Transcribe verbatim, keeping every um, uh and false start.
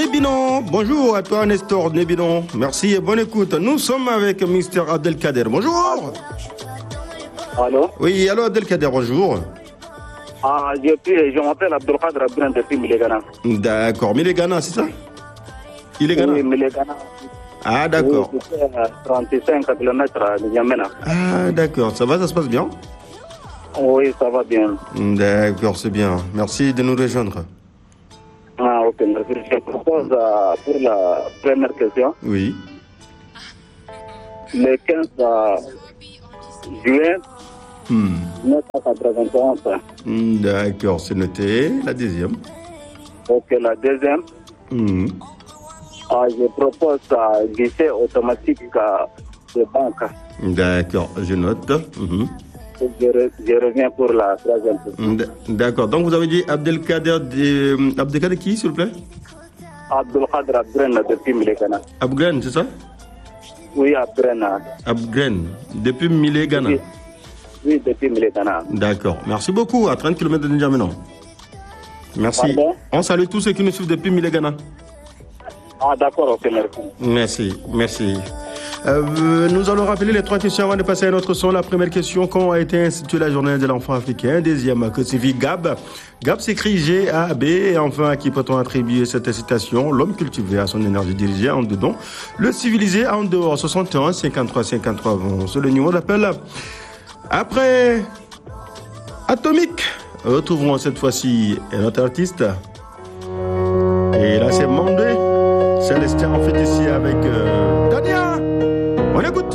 Nébinon. Bonjour à toi, Nestor Nébinon. Merci et bonne écoute. Nous sommes avec Mister Abdelkader. Bonjour. Allô? Oui, allô Abdelkader, bonjour. Ah, je, je m'appelle Abdelkader Abdouran depuis Milegana. D'accord, Milegana, c'est ça? Milegana? Oui, Milegana. Ah, d'accord. Oui, c'est à trente-cinq kilomètres de Niamena. Ah, d'accord. Ça va, ça se passe bien? Oui, ça va bien. D'accord, c'est bien. Merci de nous rejoindre. Ah, ok, merci. Je propose euh, pour la première question. Oui. Le quinze euh, juin Hmm. mille neuf cent quatre-vingt-onze. D'accord, c'est noté. La deuxième. Ok, la deuxième. Hmm. Ah, je propose un guichet automatique euh, de banque. D'accord, je note. Mhm. Je, re, je reviens pour la troisième question. D'accord, donc vous avez dit Abdelkader, de... Abdelkader qui, s'il vous plaît? Abdelkader Abdouran depuis Milegana. Abgren, c'est ça? Oui, Abdouran. Abgren, depuis Milegana. Oui, oui, depuis Milegana. D'accord, merci beaucoup, à trente kilomètres de N'Djamena. Merci. Pardon? On salue tous ceux qui nous suivent depuis Milegana. Ah, d'accord, ok, merci. Merci, merci. Euh, nous allons rappeler les trois questions avant de passer à notre son. La première question, comment a été instituée la journée de l'enfant africain? Deuxième, que signifie Gab? Gab s'écrit G A B. Et enfin, à qui peut-on attribuer cette citation? L'homme cultivé à son énergie dirigée en dedans, le civilisé en dehors. soixante et onze, cinquante-trois, cinquante-trois, vingt. C'est le numéro d'appel. Après Atomique, retrouvons cette fois-ci un autre artiste. Et là, c'est Mandé. Célestin en fait ici avec euh, Dania. On écoute.